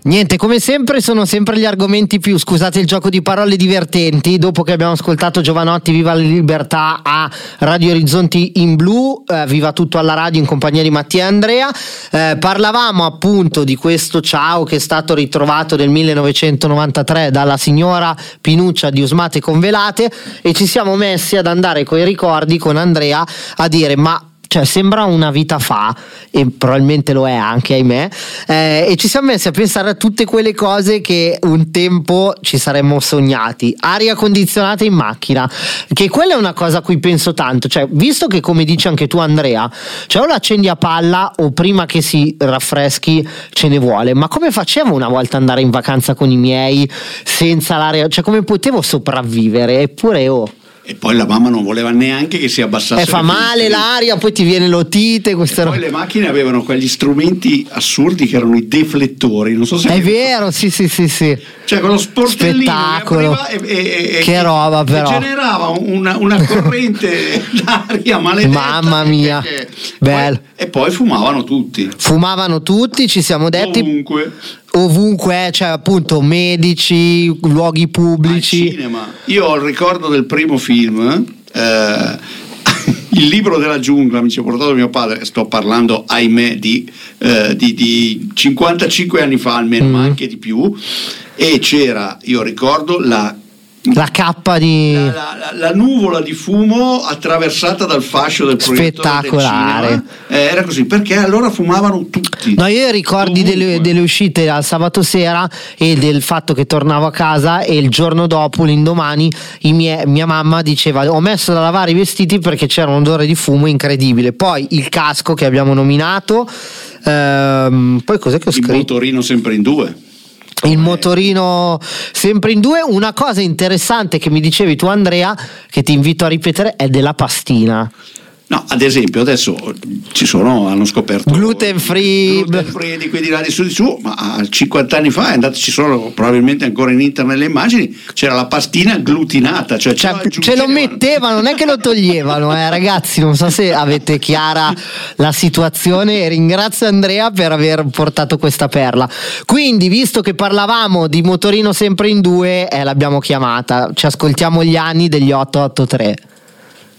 Niente, come sempre sono sempre gli argomenti più, scusate il gioco di parole, divertenti. Dopo che abbiamo ascoltato Giovanotti, Viva la Libertà a Radio Orizzonti in Blu, Viva tutto alla radio in compagnia di Mattia e Andrea, parlavamo appunto di questo ciao che è stato ritrovato nel 1993 dalla signora Pinuccia di Usmate Convelate, e ci siamo messi ad andare coi ricordi con Andrea a dire ma cioè sembra una vita fa, e probabilmente lo è anche, ahimè, e ci siamo messi a pensare a tutte quelle cose che un tempo ci saremmo sognati. Aria condizionata in macchina, che quella è una cosa a cui penso tanto, cioè visto che, come dici anche tu Andrea, cioè o la accendi a palla o prima che si raffreschi ce ne vuole. Ma come facevo una volta ad andare in vacanza con i miei senza l'aria, cioè come potevo sopravvivere? Eppure E poi la mamma non voleva neanche che si abbassasse. Fa male l'aria, poi ti viene l'otite. Poi le macchine avevano quegli strumenti assurdi che erano i deflettori. Non so se è vero, sì. Cioè con lo sportellino spettacolo. Che roba, però. Che generava una corrente d'aria maledetta. Mamma mia. Bello. E poi fumavano tutti. Ci siamo detti. Ovunque, cioè appunto medici, luoghi pubblici, cinema. Io ho il ricordo del primo film, Il libro della giungla, mi ci ha portato mio padre. Sto parlando, ahimè, di 55 anni fa almeno, ma anche di più. E c'era, io ricordo la cappa di la nuvola di fumo attraversata dal fascio del proiettore spettacolare del cinema. Era così, perché allora fumavano tutti. No, io ricordi delle uscite al sabato sera e del fatto che tornavo a casa e il giorno dopo, l'indomani, mia mamma diceva ho messo da lavare i vestiti perché c'era un odore di fumo incredibile. Poi il casco che abbiamo nominato, poi cos'è che ho scritto? Il motorino sempre in due. Il motorino sempre in due. Una cosa interessante che mi dicevi tu Andrea, che ti invito a ripetere, è della pastina. No, ad esempio adesso hanno scoperto gluten free di quelli là di su, ma 50 anni fa ci sono probabilmente ancora in internet le immagini, c'era la pastina glutinata, cioè ce lo mettevano, non è che lo toglievano, ragazzi, non so se avete chiara la situazione, e ringrazio Andrea per aver portato questa perla. Quindi, visto che parlavamo di motorino sempre in due, l'abbiamo chiamata, ci ascoltiamo gli anni degli 883.